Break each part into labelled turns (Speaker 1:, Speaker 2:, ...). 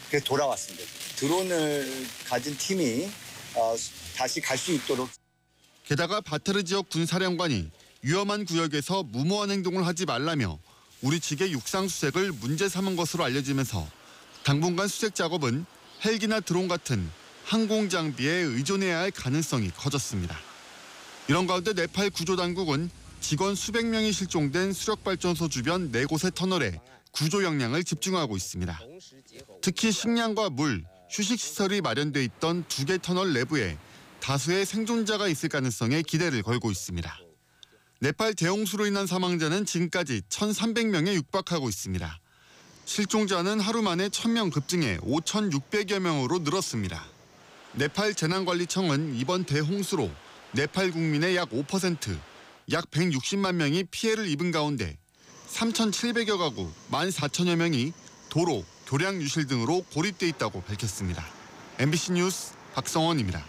Speaker 1: 그래서 돌아왔습니다. 드론을 가진 팀이 다시 갈 수 있도록.
Speaker 2: 게다가 바타르 지역 군사령관이 위험한 구역에서 무모한 행동을 하지 말라며 우리 측의 육상 수색을 문제 삼은 것으로 알려지면서 당분간 수색 작업은 헬기나 드론 같은 항공 장비에 의존해야 할 가능성이 커졌습니다. 이런 가운데 네팔 구조당국은 직원 수백 명이 실종된 수력발전소 주변 4곳의 터널에 구조 역량을 집중하고 있습니다. 특히 식량과 물, 휴식시설이 마련돼 있던 2개 터널 내부에 다수의 생존자가 있을 가능성에 기대를 걸고 있습니다. 네팔 대홍수로 인한 사망자는 지금까지 1,300명에 육박하고 있습니다. 실종자는 하루 만에 1,000명 급증해 5,600여 명으로 늘었습니다. 네팔 재난관리청은 이번 대홍수로 네팔 국민의 약 5%, 약 160만 명이 피해를 입은 가운데 3,700여 가구, 14,000여 명이 도로, 교량 유실 등으로 고립돼 있다고 밝혔습니다. MBC 뉴스 박성원입니다.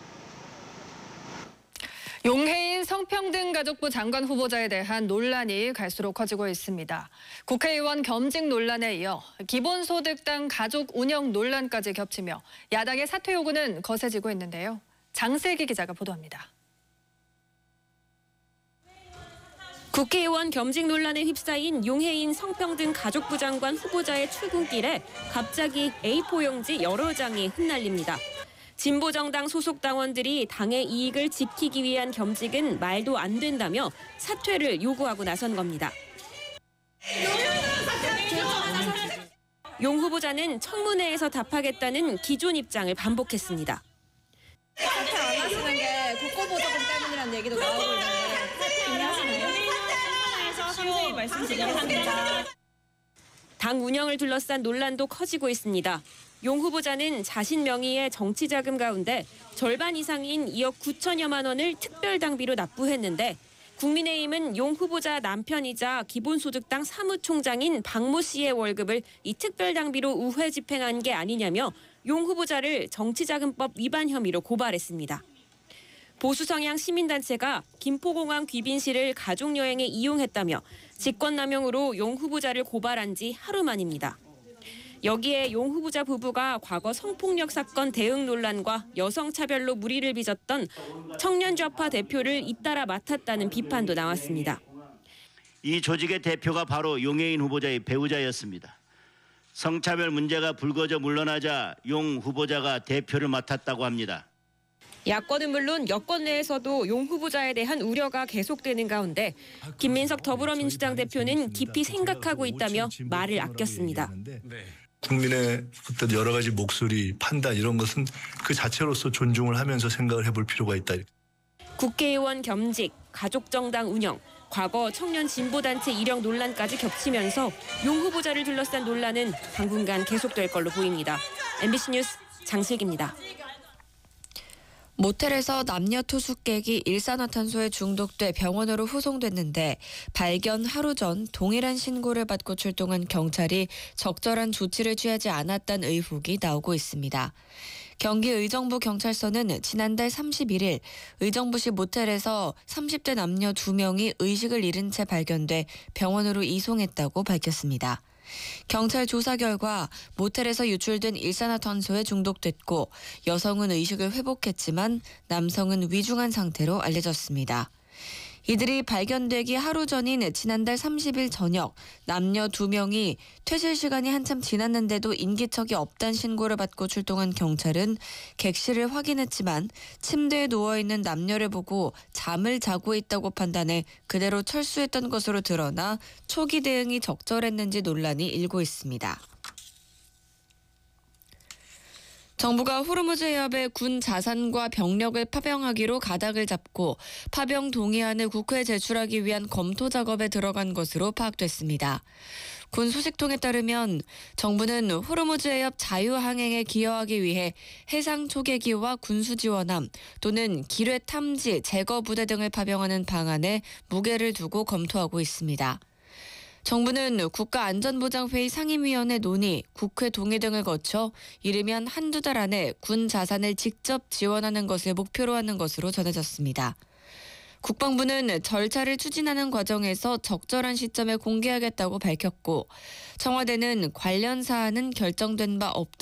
Speaker 3: 용해인 성평등가족부 장관 후보자에 대한 논란이 갈수록 커지고 있습니다. 국회의원 겸직 논란에 이어 기본소득당 가족 운영 논란까지 겹치며 야당의 사퇴 요구는 거세지고 있는데요. 장세기 기자가 보도합니다.
Speaker 4: 국회의원 겸직 논란에 휩싸인 용해인 성평등 가족부 장관 후보자의 출근길에 갑자기 A4 용지 여러 장이 흩날립니다. 진보정당 소속 당원들이 당의 이익을 지키기 위한 겸직은 말도 안 된다며 사퇴를 요구하고 나선 겁니다. 용 후보자는 청문회에서 답하겠다는 기존 입장을 반복했습니다.
Speaker 5: 사퇴 안 하시는 게 국고보조금 때문이라는 얘기도 나오고 있는데 동의하시나요? 청문회에서 상세히 말씀드리겠습니다.
Speaker 4: 당 운영을 둘러싼 논란도 커지고 있습니다. 용 후보자는 자신 명의의 정치자금 가운데 절반 이상인 2억 9천여만 원을 특별당비로 납부했는데 국민의힘은 용 후보자 남편이자 기본소득당 사무총장인 박모 씨의 월급을 이 특별당비로 우회 집행한 게 아니냐며 용 후보자를 정치자금법 위반 혐의로 고발했습니다. 보수 성향 시민단체가 김포공항 귀빈실을 가족여행에 이용했다며 직권남용으로 용 후보자를 고발한 지 하루 만입니다. 여기에 용 후보자 부부가 과거 성폭력 사건 대응 논란과 여성차별로 물의를 빚었던 청년좌파 대표를 잇따라 맡았다는 비판도 나왔습니다.
Speaker 6: 이 조직의 대표가 바로 용해인 후보자의 배우자였습니다. 성차별 문제가 불거져 물러나자 용 후보자가 대표를 맡았다고 합니다.
Speaker 4: 야권은 물론 여권 내에서도 용 후보자에 대한 우려가 계속되는 가운데 김민석 더불어민주당 대표는 깊이 생각하고 있다며 말을 아꼈습니다.
Speaker 7: 국민의 어떤 여러 가지 목소리, 판단 이런 것은 그 자체로서 존중을 하면서 생각을 해볼 필요가 있다.
Speaker 4: 국회의원 겸직, 가족정당 운영, 과거 청년 진보단체 이력 논란까지 겹치면서 용 후보자를 둘러싼 논란은 당분간 계속될 걸로 보입니다. MBC 뉴스 장슬기입니다.
Speaker 8: 모텔에서 남녀 투숙객이 일산화탄소에 중독돼 병원으로 후송됐는데 발견 하루 전 동일한 신고를 받고 출동한 경찰이 적절한 조치를 취하지 않았다는 의혹이 나오고 있습니다. 경기 의정부 경찰서는 지난달 31일 의정부시 모텔에서 30대 남녀 2명이 의식을 잃은 채 발견돼 병원으로 이송했다고 밝혔습니다. 경찰 조사 결과 모텔에서 유출된 일산화탄소에 중독됐고 여성은 의식을 회복했지만 남성은 위중한 상태로 알려졌습니다. 이들이 발견되기 하루 전인 지난달 30일 저녁 남녀 2명이 퇴실 시간이 한참 지났는데도 인기척이 없다는 신고를 받고 출동한 경찰은 객실을 확인했지만 침대에 누워있는 남녀를 보고 잠을 자고 있다고 판단해 그대로 철수했던 것으로 드러나 초기 대응이 적절했는지 논란이 일고 있습니다. 정부가 호르무즈 해협에 군 자산과 병력을 파병하기로 가닥을 잡고 파병 동의안을 국회에 제출하기 위한 검토 작업에 들어간 것으로 파악됐습니다. 군 소식통에 따르면 정부는 호르무즈 해협 자유항행에 기여하기 위해 해상 초계기와 군수 지원함 또는 기뢰 탐지, 제거 부대 등을 파병하는 방안에 무게를 두고 검토하고 있습니다. 정부는 국가안전보장회의 상임위원회 논의, 국회 동의 등을 거쳐 이르면 한두 달 안에 군 자산을 직접 지원하는 것을 목표로 하는 것으로 전해졌습니다. 국방부는 절차를 추진하는 과정에서 적절한 시점에 공개하겠다고 밝혔고 청와대는 관련 사안은 결정된 바 없다.